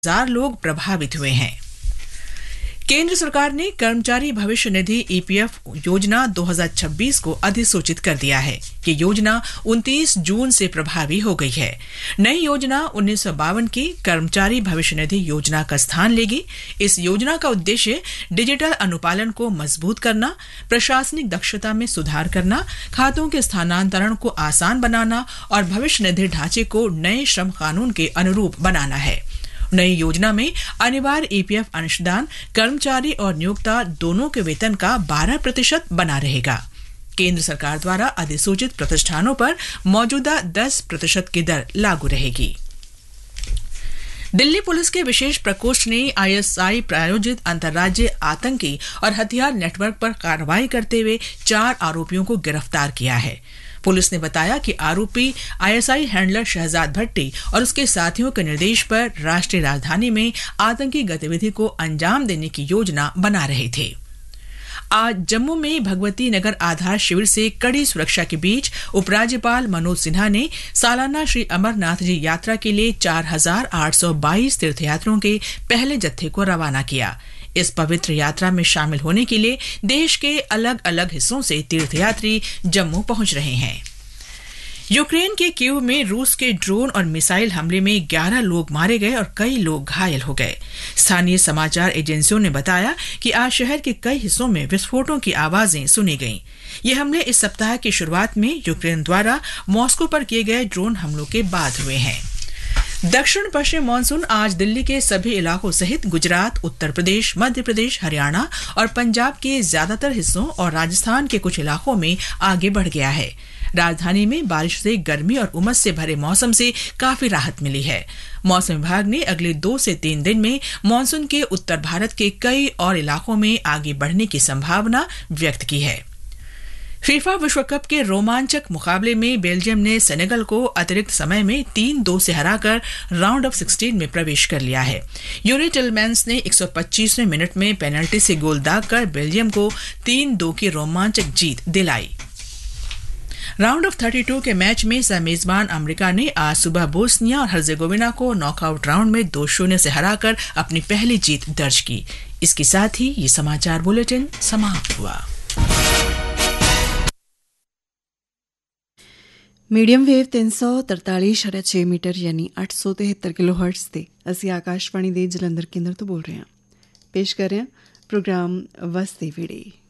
1000 लोग प्रभावित हुए हैं। केंद्र सरकार ने कर्मचारी भविष्य निधि ईपीएफ योजना 2026 को अधिसूचित कर दिया है। ये योजना 29 जून से प्रभावी हो गई है। नई योजना 1952 की कर्मचारी भविष्य निधि योजना का स्थान लेगी। इस योजना का उद्देश्य डिजिटल अनुपालन को मजबूत करना, प्रशासनिक दक्षता में सुधार करना, खातों के स्थानांतरण को आसान बनाना और भविष्य निधि ढांचे को नए श्रम कानून के अनुरूप बनाना है। नई योजना में अनिवार्य ईपीएफ अंशदान कर्मचारी और नियोक्ता दोनों के वेतन का 12% बना रहेगा। केंद्र सरकार द्वारा अधिसूचित प्रतिष्ठानों पर मौजूदा 10% की दर लागू रहेगी। दिल्ली पुलिस के विशेष प्रकोष्ठ ने आईएसआई प्रायोजित अंतर्राज्यीय आतंकी और हथियार नेटवर्क पर कार्रवाई करते हुए 4 आरोपियों को गिरफ्तार किया है। पुलिस ने बताया कि आरोपी आईएसआई हैंडलर शहजाद भट्टी और उसके साथियों के निर्देश पर राष्ट्रीय राजधानी में आतंकी गतिविधि को अंजाम देने की योजना बना रहे थे। आज जम्मू में भगवती नगर आधार शिविर से कड़ी सुरक्षा के बीच उपराज्यपाल मनोज सिन्हा ने सालाना श्री अमरनाथ जी यात्रा के लिए 4822 तीर्थयात्रियों के पहले जत्थे को रवाना किया। इस पवित्र यात्रा में शामिल होने के लिए देश के अलग अलग हिस्सों से तीर्थयात्री जम्मू पहुंच रहे हैं। यूक्रेन के कीव में रूस के ड्रोन और मिसाइल हमले में 11 लोग मारे गए और कई लोग घायल हो गए। स्थानीय समाचार एजेंसियों ने बताया कि आज शहर के कई हिस्सों में विस्फोटों की आवाजें सुनी गईं। ये हमले इस सप्ताह की शुरुआत में यूक्रेन द्वारा मॉस्को पर किए गए ड्रोन हमलों के बाद हुए हैं। दक्षिण पश्चिम मानसून आज दिल्ली के सभी इलाकों सहित गुजरात, उत्तर प्रदेश, मध्य प्रदेश, हरियाणा और पंजाब के ज्यादातर हिस्सों और राजस्थान के कुछ इलाकों में आगे बढ़ गया है। राजधानी में बारिश से गर्मी और उमस से भरे मौसम से काफी राहत मिली है। मौसम विभाग ने अगले 2 से 3 दिन में मानसून के उत्तर भारत के कई और इलाकों में आगे बढ़ने की संभावना व्यक्त की है। फीफा विश्व कप के रोमांचक मुकाबले में बेल्जियम ने सेनेगल को अतिरिक्त समय में 3-2 से हराकर राउंड ऑफ 16 में प्रवेश कर लिया है। यूरी टिलमैन्स ने 125वें मिनट में पेनल्टी से गोल दागकर बेल्जियम को 3-2 की रोमांचक जीत दिलाई। राउंड ऑफ 32 के मैच में सह मेजबान अमेरिका ने आज सुबह बोस्निया और हर्जेगोविना को नॉकआउट राउंड में 2-0 से हराकर अपनी पहली जीत दर्ज की। इसके साथ ही ये समाचार बुलेटिन समाप्त हुआ। मीडियम वेव 343.6 मीटर यानी 873 किलोहर्ट्ज़ ਤੇ ਅਸੀਂ ਆਕਾਸ਼ਵਾਣੀ ਦੇ ਜਲੰਧਰ ਕੇਂਦਰ ਤੋਂ ਬੋਲ ਰਹੇ ਹਾਂ। ਪੇਸ਼ ਕਰ ਰਹੇ ਹਾਂ ਪ੍ਰੋਗਰਾਮ ਵਸਦੇ ਵੇੜੇ।